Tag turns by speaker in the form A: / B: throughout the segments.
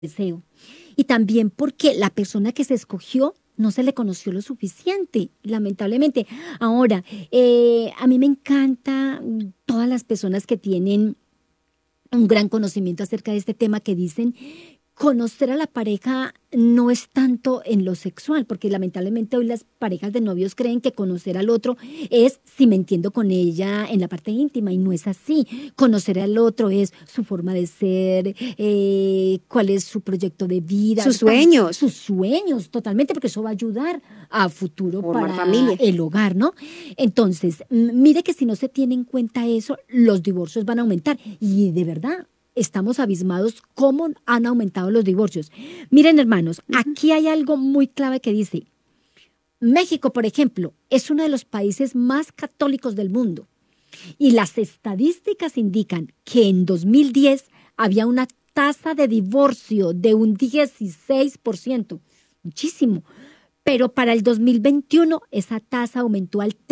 A: deseo. Y también porque la persona que se escogió no se le conoció lo suficiente, lamentablemente. Ahora, a mí me encanta todas las personas que tienen un gran conocimiento acerca de este tema que dicen conocer a la pareja no es tanto en lo sexual, porque lamentablemente hoy las parejas de novios creen que conocer al otro es si me entiendo con ella en la parte íntima, y no es así. Conocer al otro es su forma de ser, cuál es su proyecto de vida.
B: Sus sueños.
A: Sus sueños, totalmente, porque eso va a ayudar a futuro
B: Formar
A: para
B: familia.
A: el hogar, ¿no? Entonces, mire que si no se tiene en cuenta eso, los divorcios van a aumentar. Y de verdad, estamos abismados cómo han aumentado los divorcios. Miren, hermanos, aquí hay algo muy clave que dice, México, por ejemplo, es uno de los países más católicos del mundo y las estadísticas indican que en 2010 había una tasa de divorcio de un 16%, muchísimo, pero para el 2021 esa tasa aumentó al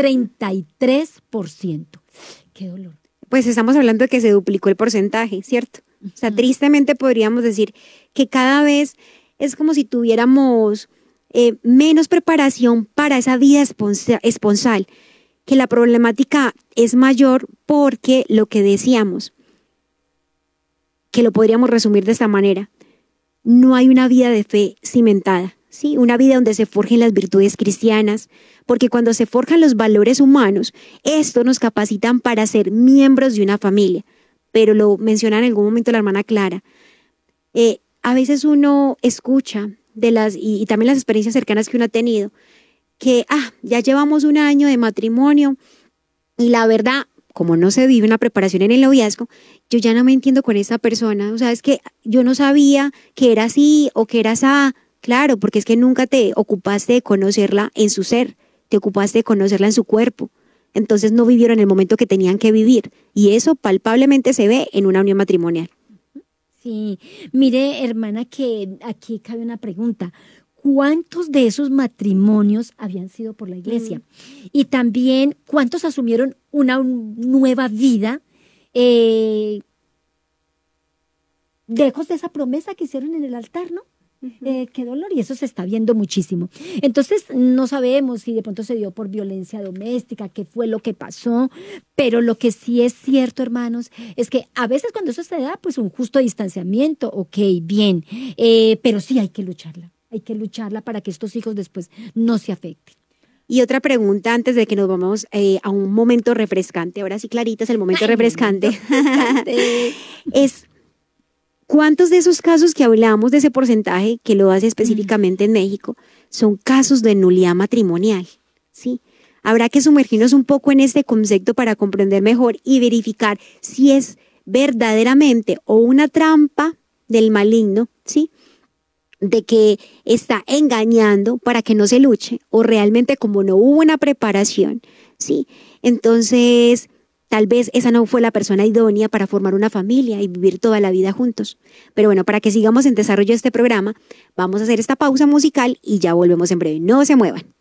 A: 33%. ¡Qué dolor!
B: Pues estamos hablando de que se duplicó el porcentaje, ¿cierto? O sea, tristemente podríamos decir que cada vez es como si tuviéramos menos preparación para esa vida esponsal, que la problemática es mayor porque lo que decíamos, que lo podríamos resumir de esta manera, no hay una vida de fe cimentada, ¿sí? Una vida donde se forjen las virtudes cristianas, porque cuando se forjan los valores humanos, esto nos capacitan para ser miembros de una familia. Pero lo menciona en algún momento la hermana Clara. A veces uno escucha y también las experiencias cercanas que uno ha tenido, que ya llevamos un año de matrimonio y la verdad, como no se vive una preparación en el noviazgo, yo ya no me entiendo con esa persona. O sea, es que yo no sabía que era así o que era esa. Claro, porque es que nunca te ocupaste de conocerla en su ser, te ocupaste de conocerla en su cuerpo. Entonces no vivieron el momento que tenían que vivir. Y eso palpablemente se ve en una unión matrimonial.
A: Sí, mire, hermana, que aquí cabe una pregunta. ¿Cuántos de esos matrimonios habían sido por la iglesia? Y también, ¿cuántos asumieron una nueva vida lejos de esa promesa que hicieron en el altar, ¿no? Qué dolor, y eso se está viendo muchísimo. Entonces, no sabemos si de pronto se dio por violencia doméstica, qué fue lo que pasó, pero lo que sí es cierto, hermanos, es que a veces cuando eso se da, pues un justo distanciamiento, ok, bien, pero sí hay que lucharla para que estos hijos después no se afecten.
B: Y otra pregunta antes de que nos vamos a un momento refrescante. Ahora sí, Clarita, es el momento refrescante. Es, ¿cuántos de esos casos que hablamos de ese porcentaje, que lo hace específicamente en México, son casos de nulidad matrimonial? ¿Sí? Habrá que sumergirnos un poco en este concepto para comprender mejor y verificar si es verdaderamente o una trampa del maligno, ¿sí? De que está engañando para que no se luche, o realmente como no hubo una preparación, ¿sí? Entonces, tal vez esa no fue la persona idónea para formar una familia y vivir toda la vida juntos. Pero bueno, para que sigamos en desarrollo de este programa, vamos a hacer esta pausa musical y ya volvemos en breve. No se muevan.